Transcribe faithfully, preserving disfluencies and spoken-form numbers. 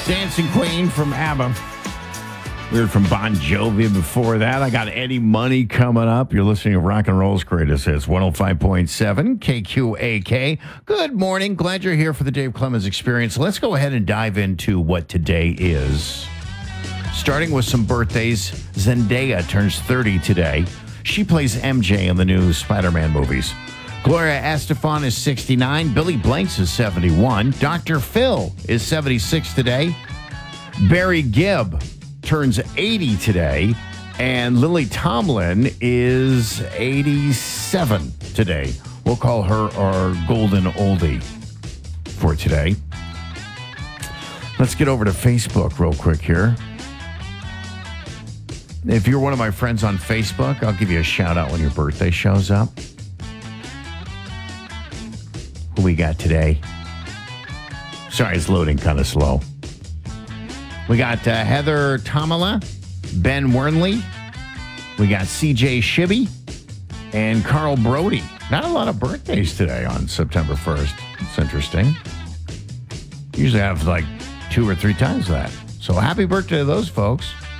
Dancing Queen from ABBA. We heard from Bon Jovi before that. I got Eddie Money coming up. You're listening to Rock and Roll's Greatest Hits, one oh five point seven K Q A K. Good morning. Glad you're here for the Dave Clemens Experience. Let's go ahead and dive into what today is. Starting with some birthdays, Zendaya turns thirty today. She plays M J in the new Spider-Man movies. Gloria Estefan is sixty-nine. Billy Blanks is seventy-one. Doctor Phil is seventy-six today. Barry Gibb turns eighty today, and Lily Tomlin is eighty-seven today. We'll call her our golden oldie for today. Let's get over to Facebook real quick here. If you're one of my friends on Facebook, I'll give you a shout out when your birthday shows up. Who we got today? Sorry, it's loading kind of slow. We got uh, Heather Tamala, Ben Wernley. We got C J Shibby and Carl Brody. Not a lot of birthdays today on September first. It's interesting. Usually I have like two or three times that. So happy birthday to those folks.